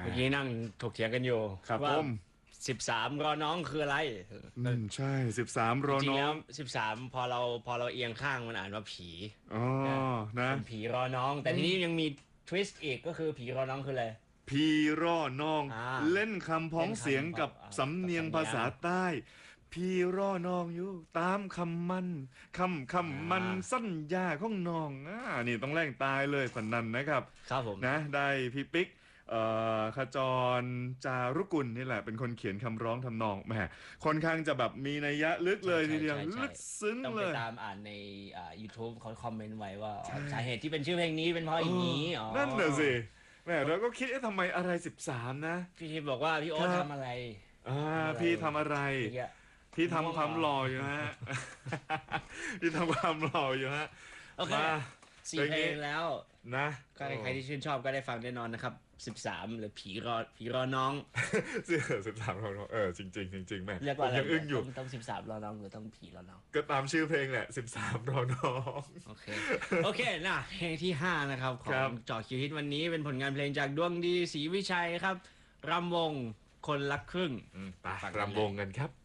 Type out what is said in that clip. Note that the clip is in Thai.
มื่อกี้นั่งถกเถียงกันอยู่ครับว่าผม 13รอน้องคืออะไรใช่13รอจริงๆแล้น้อวง 13พอเราเอียงข้างมันอ่านว่าผีอ๋อนะเป็นผีรอน้อง แต่ทีนี้ยังมีทวิสต์อีกก็คือผีรอน้องคืออะไรพีร่อน้องอ่าเล่นคำพ้องเสียงกับเล่นคำสำเนียงกับสำเนียงภาษาใต้ พีร่อน้องอยู่ตามคำมันคำมันสัญญาของน้องนี่ต้องแรงตายเลยฝันนันนะครับครับผมนะได้พี่ปิ๊กขจรจารุกุลนี่แหละเป็นคนเขียนคำร้องทำนองแหมค่อนข้างจะแบบมีนัยยะลึกเลยทีเดียวใช่ลึกซึ้งต้องเลไปยตามอ่านในYouTube เขาคอมเมนต์ไว้ว่าสาเหตุที่เป็นชื่อเพลงนี้เป็นเพราะอย่างนี้อ๋อนั่นน่ะสิแหมเราก็คิดทำไมอะไร13นะพี่ทิพย์บอกว่าพี่โอ๊ตครับทำอะไรพี่ทำอะไรเมื่อกี้พี่ทำความหล่ออยู่ฮะ พี่ทำความหล่ออยู่ฮะโอเคมาสี่เพลงแล้วนะก็ใครที่ชื่นชอบก็ได้ฟังแน่นอนนะครับ13หรือผีรอน้อง 13ของเราจริงๆจริงๆแม่เรียกผว่าม อะไรยังอึ้งอยู่ต้อง13รอน้องหรือต้องผีรอน้องก็ตามชื่อเพลงแหละ13รอน้องโอเคนะเพลงที่ 5 นะครับ ขอครังบเจอคิวฮิตวันนี้เป็นผลงานเพลงจากดวงดีศรีวิชัยครับรำวงคนละครึ่งไปรำวงกันครับ